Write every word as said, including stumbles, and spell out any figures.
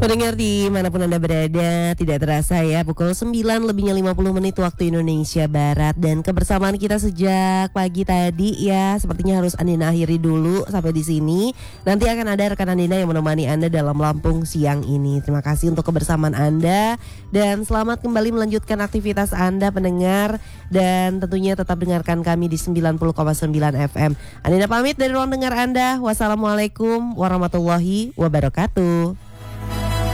Pendengar dimanapun Anda berada, tidak terasa ya pukul sembilan lebihnya lima puluh menit waktu Indonesia Barat. Dan kebersamaan kita sejak pagi tadi ya sepertinya harus Andina akhiri dulu sampai di sini. Nanti akan ada rekan Andina yang menemani Anda dalam Lampung siang ini. Terima kasih untuk kebersamaan Anda dan selamat kembali melanjutkan aktivitas Anda pendengar. Dan tentunya tetap dengarkan kami di sembilan puluh koma sembilan F M. Andina pamit dari ruang dengar Anda. Wassalamualaikum warahmatullahi wabarakatuh.